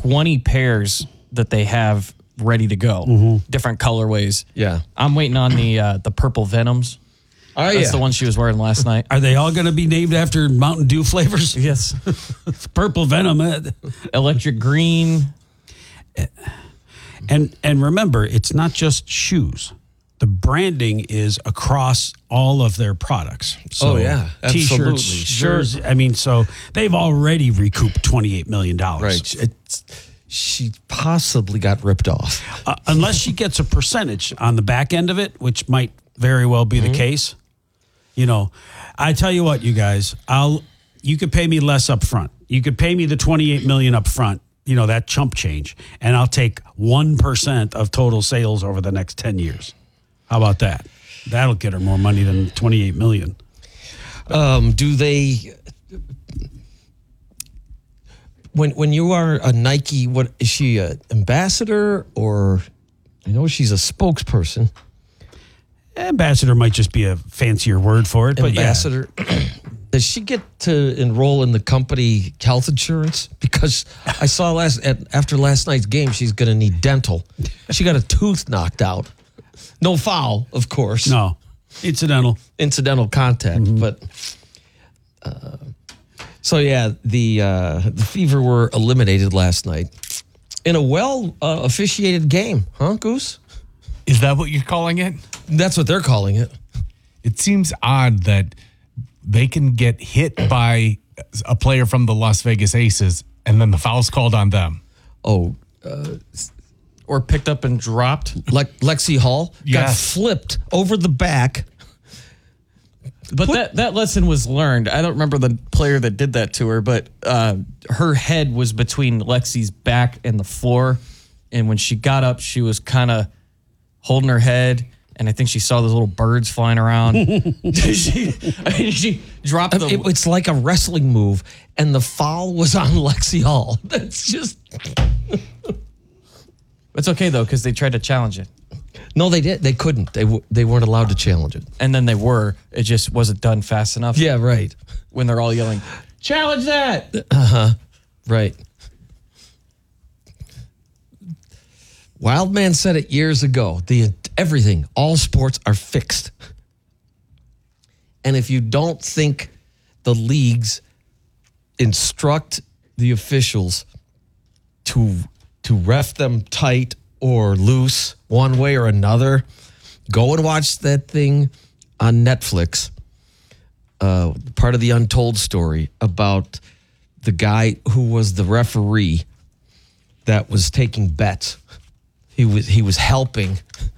20 pairs that they have ready to go, different colorways. Yeah. I'm waiting on the purple Venoms. Oh, That's the one she was wearing last night. Are they all going to be named after Mountain Dew flavors? Yes. Purple Venom. Electric green. And remember, it's not just shoes. The branding is across all of their products. So Oh, yeah, absolutely. T-shirts, shirts. I mean, so they've already recouped $28 million. Right. She possibly got ripped off. Unless she gets a percentage on the back end of it, which might very well be the case. You know, I tell you what, you guys, you could pay me less up front. You could pay me the $28 million up front, you know, that chump change, and I'll take 1% of total sales over the next 10 years. How about that? That'll get her more money than $28 million. Do they... When you are a Nike, what is she, an ambassador, or I know she's a spokesperson? Ambassador might just be a fancier word for it, but Ambassador. Yeah. Does she get to enroll in the company health insurance? Because I saw after last night's game, she's going to need dental. She got a tooth knocked out. No foul, of course. No, incidental contact. But so yeah, the Fever were eliminated last night in a well officiated game, huh, Goose? Is that what you're calling it? That's what they're calling it. It seems odd that they can get hit by a player from the Las Vegas Aces and then the foul's called on them. Oh, Or picked up and dropped. Lexi Hall got Yes. flipped over the back. But that lesson was learned. I don't remember the player that did that to her, but her head was between Lexi's back and the floor. And when she got up, she was kind of holding her head. And I think she saw those little birds flying around. she dropped the... It's like a wrestling move, and the foul was on Lexi Hall. That's just... It's okay, though, because they tried to challenge it. No, they did. They couldn't. They weren't allowed to challenge it. And then they were. It just wasn't done fast enough. Yeah, right. When they're all yelling, challenge that! Right. Wildman said it years ago. Everything, all sports are fixed. And if you don't think the leagues instruct the officials to ref them tight or loose one way or another, go and watch that thing on Netflix. Part of the untold story about the guy who was the referee that was taking bets. He was helping.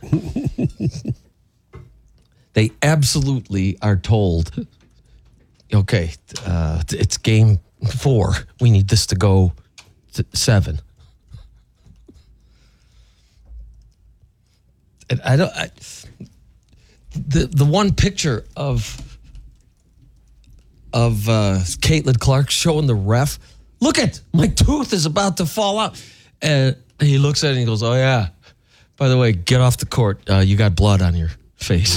They absolutely are told, okay, it's game 4. We need this to go to 7. And the one picture of Caitlin Clark showing the ref, look at my tooth is about to fall out, and he looks at it and he goes, oh yeah, by the way, get off the court, you got blood on your face.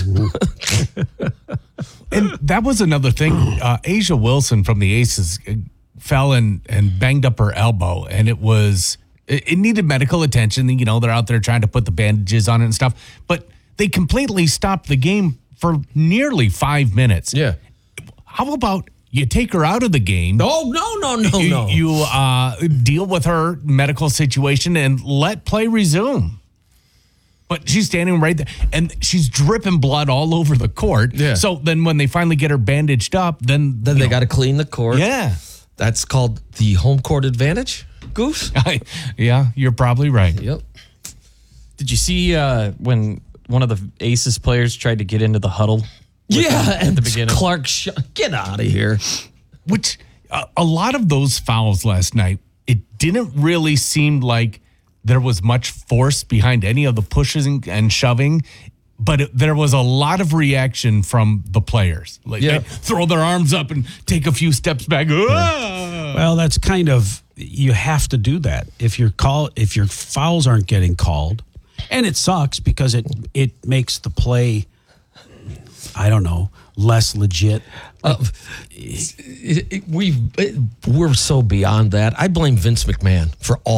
And that was another thing. Asia Wilson from the Aces fell and banged up her elbow, and it needed medical attention. You know, they're out there trying to put the bandages on it and stuff, but they completely stopped the game for nearly 5 minutes. Yeah. How about you take her out of the game? No. You deal with her medical situation and let play resume. But she's standing right there, and she's dripping blood all over the court. Yeah. So then when they finally get her bandaged up, then They got to clean the court. Yeah. That's called the home court advantage, Goose. Yeah, you're probably right. Yep. Did you see when one of the Aces players tried to get into the huddle? At the beginning. Clark, get out of here. Which a lot of those fouls last night, it didn't really seem like there was much force behind any of the pushes and shoving, but there was a lot of reaction from the players. Like they throw their arms up and take a few steps back. Yeah. Well, that's kind of, you have to do that if your fouls aren't getting called, and it sucks because it makes the play, I don't know, less legit. We're so beyond that. I blame Vince McMahon for all